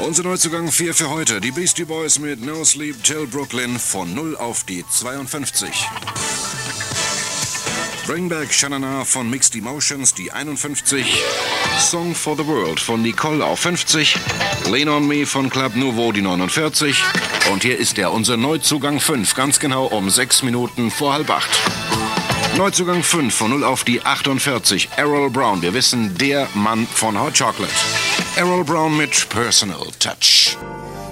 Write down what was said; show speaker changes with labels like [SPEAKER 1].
[SPEAKER 1] Unser Neuzugang 4 für heute. Die Beastie Boys mit No Sleep Till Brooklyn von 0 auf die 52. Bring Back Shanana von Mixed Emotions, die 51. Song for the World von Nicole auf 50. Lean on Me von Club Nouveau, die 49. Und hier ist er, unser Neuzugang 5, ganz genau um 6 Minuten vor 7:30. Neuzugang 5 von 0 auf die 48. Errol Brown, wir wissen, der Mann von Hot Chocolate. Errol Brown mit Personal Touch.